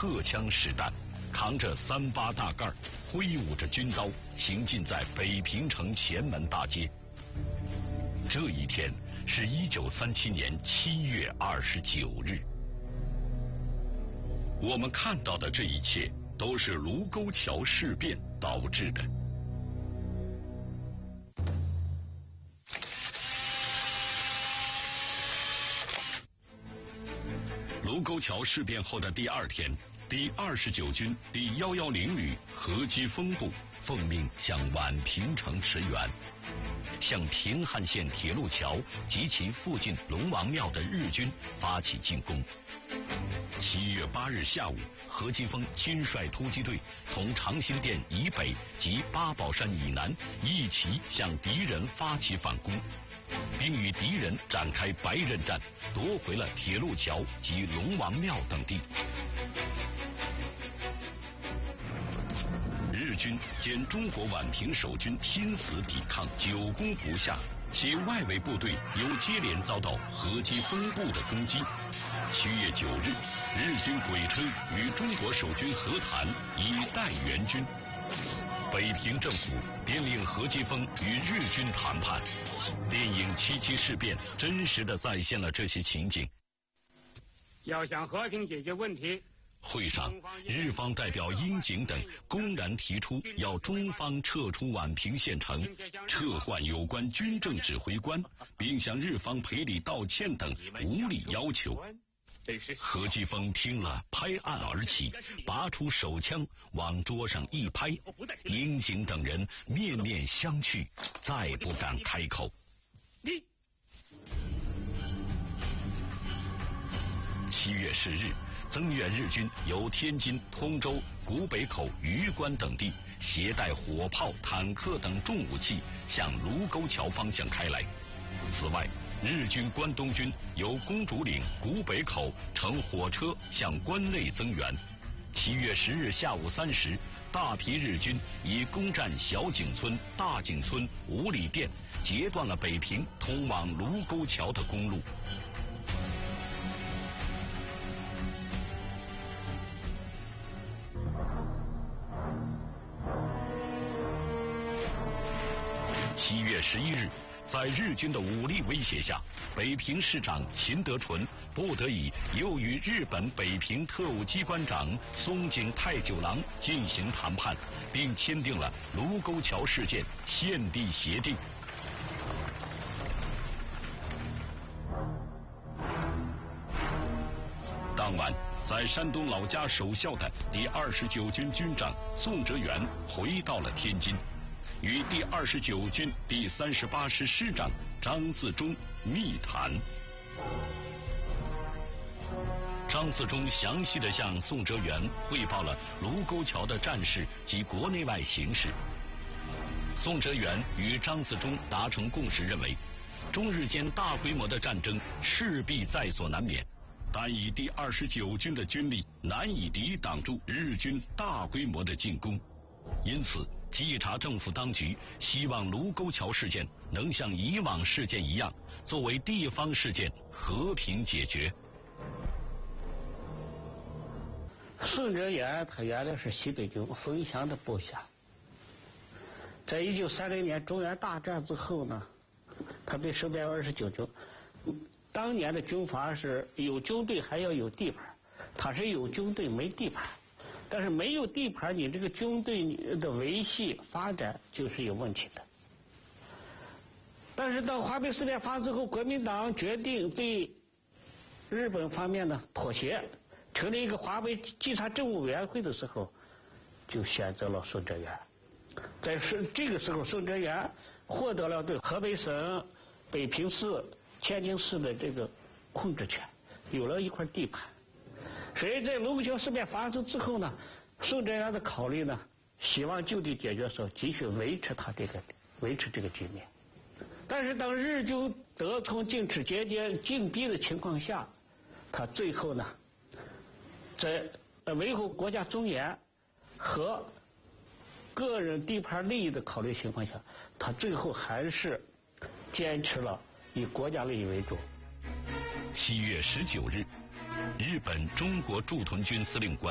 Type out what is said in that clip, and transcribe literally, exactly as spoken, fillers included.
荷枪实弹，扛着三八大盖，挥舞着军刀，行进在北平城前门大街。这一天是一九三七年七月二十九日。我们看到的这一切都是卢沟桥事变导致的。卢沟桥事变后的第二天，第二十九军第一一零旅何基沣部奉命向宛平城驰援，向平汉线铁路桥及其附近龙王庙的日军发起进攻。七月八日下午，何基沣亲率突击队从长辛店以北及八宝山以南一齐向敌人发起反攻，并与敌人展开白刃战，夺回了铁路桥及龙王庙等地。日军见中国宛平守军拼死抵抗，久攻不下，其外围部队又接连遭到何基沣部的攻击。七月九日，日军鬼称与中国守军和谈，以待援军。北平政府便令何基沣与日军谈判。电影《七七事变》真实地再现了这些情景。 要想和平解决问题， 会上，日方代表樱井等公然提出要中方撤出宛平县城，撤换有关军政指挥官，并向日方赔礼道歉等无理要求。何基沣听了，拍案而起，拔出手枪往桌上一拍，樱井等人面面相觑，再不敢开口。七月十日，增援日军由天津、通州、古北口、榆关等地携带火炮、坦克等重武器向卢沟桥方向开来。此外，日军关东军由公主岭、古北口乘火车向关内增援。七月十日下午三时，大批日军以攻占小井村、大井村、五里店，截断了北平通往卢沟桥的公路。七月十一日，在日军的武力威胁下，北平市长秦德纯不得已又与日本北平特务机关长松井太久郎进行谈判，并签订了卢沟桥事件限地协定。当晚，在山东老家守校的第二十九军军长宋哲元回到了天津，与第二十九军第三十八师师长张自忠密谈。张自忠详细地向宋哲元汇报了卢沟桥的战事及国内外形势。宋哲元与张自忠达成共识，认为中日间大规模的战争势必在所难免，但以第二十九军的军力难以抵挡住日军大规模的进攻，因此稽查政府当局希望卢沟桥事件能像以往事件一样，作为地方事件和平解决。 宋哲元他原来是西北军冯祥的部下，在一九三零年中原大战之后呢，他被收编二十九军。当年的军阀是有军队还要有地盘，他是有军队没地盘，但是没有地盘，你这个军队的维系发展就是有问题的。但是到华北事变发生之后，国民党决定对日本方面呢妥协，成立一个华北稽查政务委员会的时候，就选择了宋哲元。在是这个时候，宋哲元获得了对河北省、北平市、天津市的这个控制权，有了一块地盘。所以在卢沟桥事变发生之后呢，宋哲元的考虑呢，希望就地解决的时候，继续维持他这个维持这个局面。但是当日军得寸进尺、节节进逼的情况下，他最后呢，在维护国家尊严和个人地盘利益的考虑情况下，他最后还是坚持了以国家利益为主。 七月十九日，日本中国驻屯军司令官